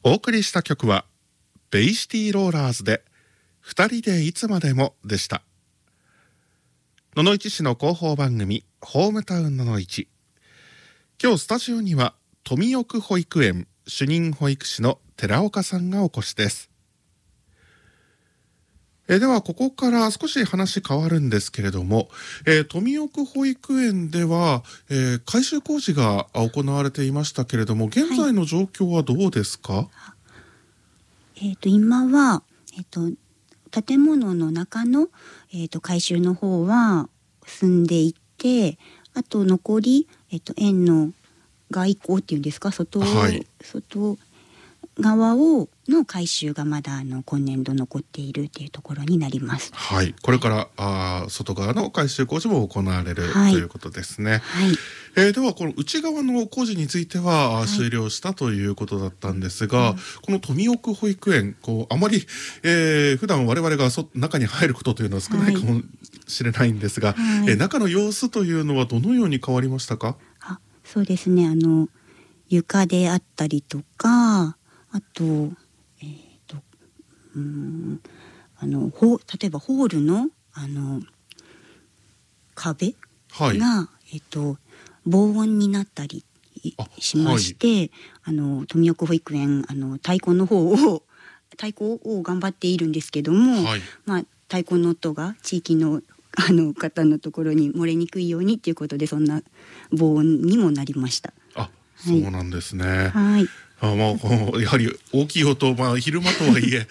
お送りした曲はベイシティローラーズで二人でいつまでもでした。野々市市の広報番組ホームタウン野々市。今日スタジオには富奥保育園主任保育士の寺岡さんがお越しです。ではここから少し話変わるんですけれども、富奥保育園では、改修工事が行われていましたけれども、現在の状況はどうですか？ 今は、建物の中の、改修の方は進んでいて、あと残り、園の外構っていうんですか、外側の改修がまだ今年度残っているっていうところになります。 はい、これから外側の改修工事も行われる、ということですね。ではこの内側の工事については、終了したということだったんですが、この富奥保育園あまり、普段我々が中に入ることというのは少ないかもしれないんですが、中の様子というのはどのように変わりましたか？ そうですね、床であったりとか、あと例えばホールの壁が、防音になったりしまして、富奥保育園太鼓を頑張っているんですけども、太鼓の音が地域の方のところに漏れにくいようにということで、そんな防音にもなりました。 そうなんですね。やはり大きい音、昼間とはいえ